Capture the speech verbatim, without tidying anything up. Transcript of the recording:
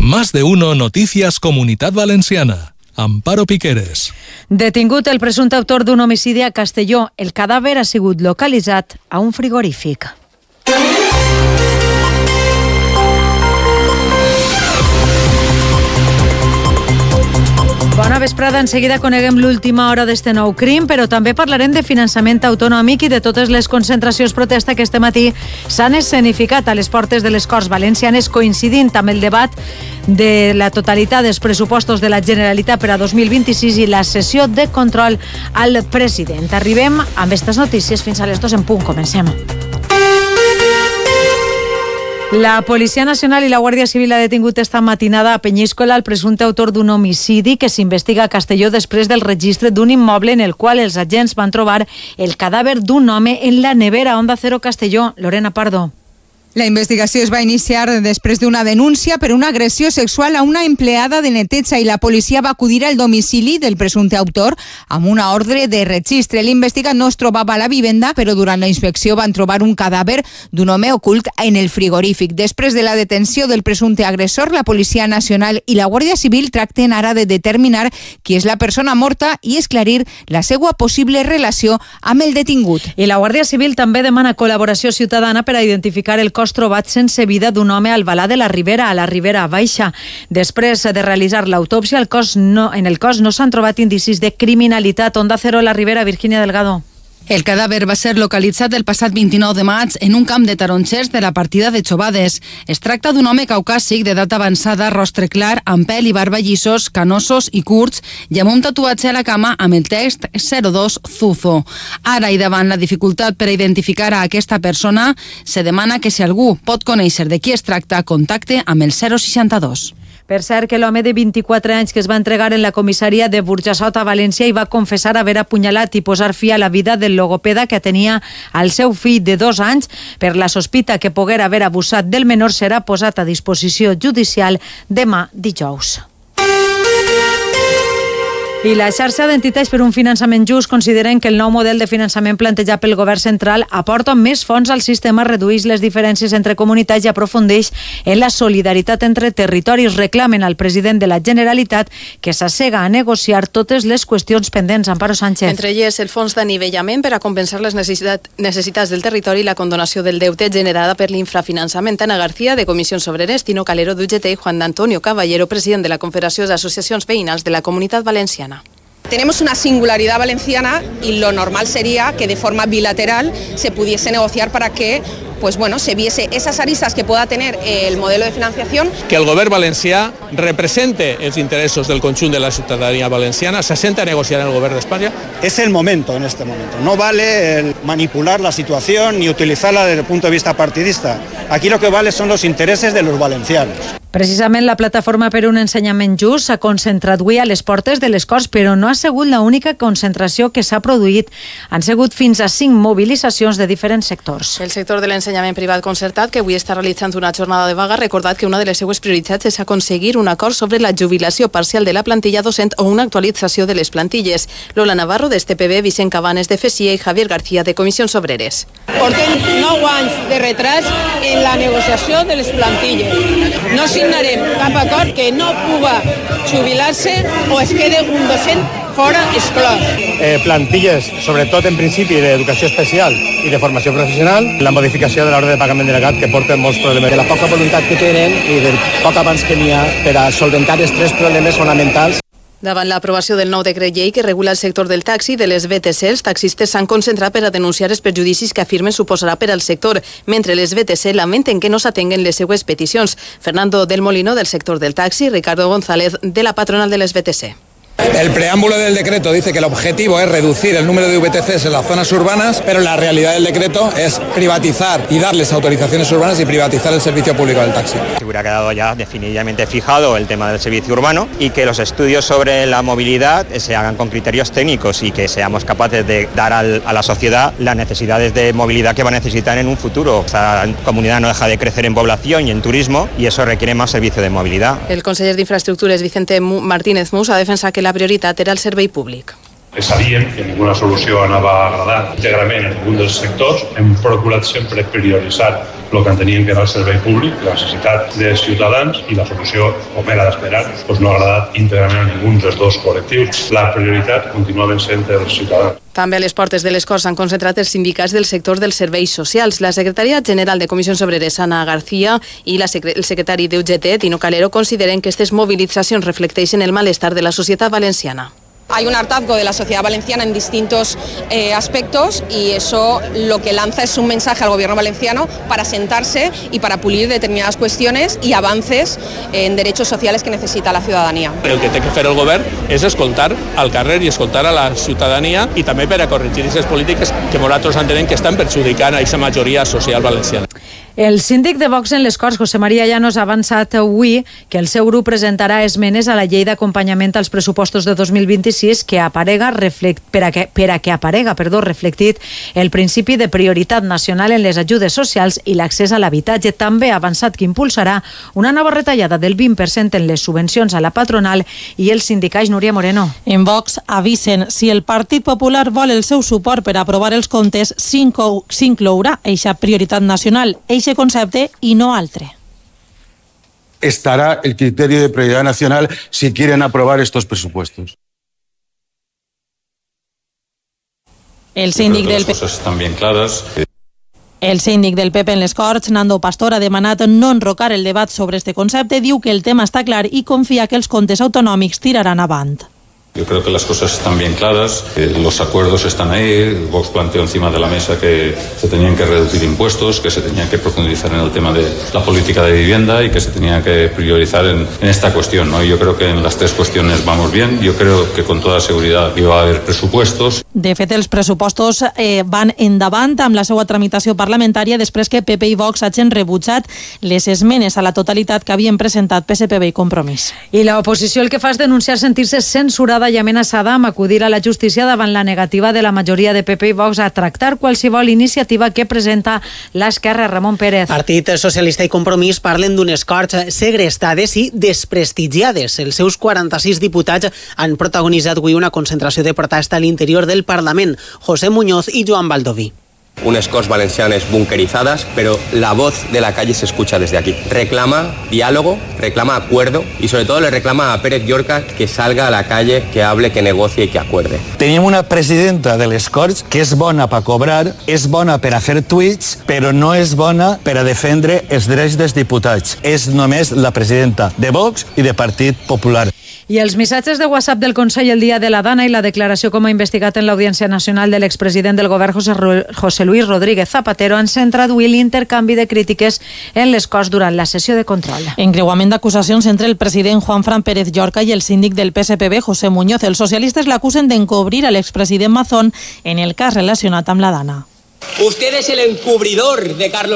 Más de uno Noticias Comunitat Valenciana. Amparo Piqueres. Detingut el presumpte autor d'un homicidi a Castelló. El cadàver ha sigut localitzat a un frigorífic. Bona vesprada, en seguida coneguem l'última hora d'este nou crim, però també parlarem de finançament autonòmic i de totes les concentracions protesta que este matí s'han escenificat a les portes de les Corts Valencianes, coincidint amb el debat de la totalitat dels pressupostos de la Generalitat per a dos mil vint-i-sis i la sessió de control al president. Arribem amb aquestes notícies fins a les dues en punt. Comencem. La Policia Nacional i la Guàrdia Civil ha detingut esta matinada a Penyíscola el presumpte autor d'un homicidi que s'investiga a Castelló després del registre d'un immoble en el qual els agents van trobar el cadàver d'un home en la nevera. Onda Cero Castelló. Lorena Pardo. La investigació es va iniciar després d'una denúncia per una agressió sexual a una empleada de neteja i la policia va acudir al domicili del presumpte autor amb una ordre de registre. L'investigat no es trobava a la vivenda, però durant la inspecció van trobar un cadàver d'un home ocult en el frigorífic. Després de la detenció del presumpte agressor, la Policia Nacional i la Guàrdia Civil tracten ara de determinar qui és la persona morta i esclarir la seva possible relació amb el detingut. I la Guàrdia Civil també demana col·laboració ciutadana per a identificar el cos trobat sense vida d'un home al Balà de la Ribera, a la Ribera Baixa. Després de realitzar l'autòpsia, el cos no, en el cos no s'han trobat indicis de criminalitat. Onda Cero la Ribera, Virginia Delgado. El cadàver va ser localitzat el passat vint-i-nou de maig en un camp de taronxers de la partida de Xovades. Es tracta d'un home caucàsic d'edat avançada, rostre clar, amb pèl i barba llissos, canosos i curts, i amb un tatuatge a la cama amb el text zero dos Zuzo. Ara, i davant la dificultat per a identificar a aquesta persona, se demana que si algú pot conèixer de qui es tracta, contacte amb el zero seixanta-dos. Per cert, que l'home de vint-i-quatre anys que es va entregar en la comissaria de Burjassot a València i va confessar haver apunyalat i posar fi a la vida del logopeda que tenia al seu fill de dos anys per la sospita que poguera haver abusat del menor serà posat a disposició judicial demà dijous. I la xarxa d'entitats per un finançament just consideren que el nou model de finançament plantejat pel govern central aporta més fons al sistema, redueix les diferències entre comunitats i aprofundeix en la solidaritat entre territoris. Reclamen al president de la Generalitat que s'assega a negociar totes les qüestions pendents. Amparo Sánchez. Entre elles, el fons d'anivellament per a compensar les necessitat, necessitats del territori i la condonació del deute generada per l'infrafinançament. Ana García, de Comissions Obreres, Tino Calero, d'U G T, i Juan Antonio Caballero, president de la Confederació d'Associacions Veïnals de la Comunitat Valenciana. Tenemos una singularidad valenciana y lo normal sería que de forma bilateral se pudiese negociar para que pues bueno, se viese esas aristas que pueda tener el modelo de financiación. Que el govern valencià represente els interessos del conjunt de la ciutadania valenciana, se senta a negociar en el govern d'Espanya. Es el momento en este momento. No vale el manipular la situación ni utilizarla desde el punto de vista partidista. Aquí lo que vale son los intereses de los valencianos. Precisament la plataforma per un ensenyament just s'ha concentrat avui a les portes de les Corts, però no ha sigut l'única concentració que s'ha produït. Han sigut fins a cinc mobilitzacions de diferents sectors. El sector de l'ensenyament privat concertat, que avui està realitzant una jornada de vaga, ha recordat que una de les seues prioritats és aconseguir un acord sobre la jubilació parcial de la plantilla docent o una actualització de les plantilles. Lola Navarro, d'Este P B, Vicent Cabanes, de FESIA, i Javier García, de Comissions Obreres. Portem nou anys de retras en la negociació de les plantilles. No signarem cap acord que no puga jubilar-se o es quede un docent fora exclòs. Eh, plantilles, sobretot en principi d'educació especial i de formació professional, la modificació de l'ordre de pagament delegat que porta molts problemes. De la poca voluntat que tenen i del poc abans que n'hi ha per a solventar els tres problemes fonamentals. Davant l'aprovació del nou decret llei que regula el sector del taxi i de les V T C, els taxistes s'han concentrat per a denunciar els perjudicis que afirmen suposarà per al sector, mentre les V T C lamenten que no s'atenguen les seues peticions. Fernando del Molino, del sector del taxi, Ricardo González, de la patronal de les V T C. El preámbulo del decreto dice que el objetivo es reducir el número de V T Cs en las zonas urbanas, pero la realidad del decreto es privatizar y darles autorizaciones urbanas y privatizar el servicio público del taxi. Se hubiera quedado ya definitivamente fijado el tema del servicio urbano y que los estudios sobre la movilidad se hagan con criterios técnicos y que seamos capaces de dar al, a la sociedad las necesidades de movilidad que va a necesitar en un futuro. Esta comunidad no deja de crecer en población y en turismo y eso requiere más servicio de movilidad. El conseller d'Infraestructures, Vicente Martínez Mus, ha defensat que la prioritat era el servei públic. Sabíem que ninguna solució anava a agradar íntegrament en algun dels sectors. Hem procurat sempre prioritzar el que enteníem que era el servei públic, la necessitat dels ciutadans, i la solució, com era d'esperar, doncs no ha agradat íntegrament a ningú dels dos col·lectius. La prioritat continua sent els ciutadans. També a les portes de les Corts s'han concentrat els sindicats del sector dels serveis socials. La secretària general de Comissions Obreres, Ana García, i la secre el secretari d'U G T, Tino Calero, consideren que aquestes mobilitzacions reflecteixen el malestar de la societat valenciana. Hay un hartazgo de la sociedad valenciana en distintos eh, aspectos y eso lo que lanza es un mensaje al gobierno valenciano para sentarse y para pulir determinadas cuestiones y avances en derechos sociales que necesita la ciudadanía. El que té que fer el govern és escoltar al carrer i escoltar a la ciutadania i també per a corregir aquestes polítiques que nosaltres entenem que estan perjudicant a aquesta majoria social valenciana. El síndic de Vox en les Corts, José María Llanos, ha avançat avui que el seu grup presentarà esmenes a la llei d'acompanyament als pressupostos de dos mil vint-i-sis que aparega reflect, per, a que, per a que aparega perdó, reflectit el principi de prioritat nacional en les ajudes socials i l'accés a l'habitatge. També ha avançat que impulsarà una nova retallada del vint per cent en les subvencions a la patronal i els sindicats. Núria Moreno. En Vox avisen, si el Partit Popular vol el seu suport per aprovar els comptes, s'inclourà eixa prioritat nacional, eixe concepte i no altre. Estará el criterio de prioridad nacional si quieren aprobar estos presupuestos. El síndic del P P... están bien claras. El síndic del P P en les Corts, Nando Pastor, ha demanat no enrocar el debat sobre este concepte, diu que el tema està clar i confia que els comptes autonòmics tiraran avant. Yo creo que las cosas están bien claras, eh, los acuerdos están ahí. Vox planteó encima de la mesa que se tenían que reducir impuestos, que se tenía que profundizar en el tema de la política de vivienda y que se tenía que priorizar en, en esta cuestión, ¿no? Y yo creo que en las tres cuestiones vamos bien. Yo creo que con toda seguridad iba a haber presupuestos. De fet, els pressupostos eh, van endavant amb la seva tramitació parlamentària després que P P i Vox hagin rebutjat les esmenes a la totalitat que havien presentat P S P B i Compromís. I l'oposició el que fa és denunciar sentir-se censurada i amenaçada amb acudir a la justícia davant la negativa de la majoria de P P i Vox a tractar qualsevol iniciativa que presenta l'esquerra. Ramon Pérez. Partit Socialista i Compromís parlen d'unes Corts segrestades i desprestigiades. Els seus quaranta-sis diputats han protagonitzat avui una concentració de protesta a l'interior del Parlament. José Muñoz i Joan Baldoví. Unas Corts valencianas bunkerizadas, pero la voz de la calle se escucha desde aquí. Reclama diálogo, reclama acuerdo y sobre todo le reclama a Pérez Llorca que salga a la calle, que hable, que negocie y que acuerde. Tenim una presidenta de les Corts que és bona per cobrar, és bona per a fer tuits, però no és bona per a defendre els drets dels diputats. És només la presidenta de Vox i de Partit Popular. I els missatges de WhatsApp del Consell el dia de la Dana i la declaració com a investigat en l'Audiència Nacional de l'expresident del govern José, José Luis Rodríguez Zapatero han centrat avui l'intercanvi de crítiques en les Corts durant la sessió de control. Encreuament d'acusacions entre el president Juanfran Pérez Llorca i el síndic del P S P B, José Muñoz. Els socialistes l'acusen d'encobrir a l'expresident Mazón en el cas relacionat amb la Dana. Usted es el encubridor de Carlos